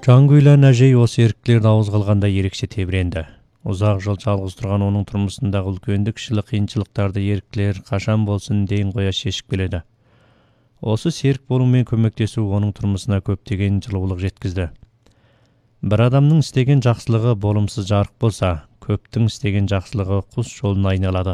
Жангүйлән әжей осы еріктілерді ауыз қалғанда ерекше тебіренді. Ұзақ жыл жалғыз тұрған оның тұрмысындағы үлкенді кішілі қиыншылықтарды еріктілер қашан болсын дейін қоя шешіп келеді. Осы серік болу мен көмектесу оның тұрмысына көптеген жылулық жеткізді. Бір адамның істеген жақсылығы болымсыз жарық болса, көптің істеген жақсылығы құс жолын айналады.